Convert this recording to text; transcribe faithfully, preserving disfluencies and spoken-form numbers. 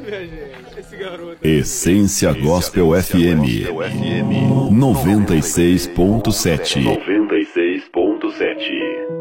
minha gente. Esse garoto. Essência Gospel F M noventa e seis ponto sete. noventa e seis ponto sete.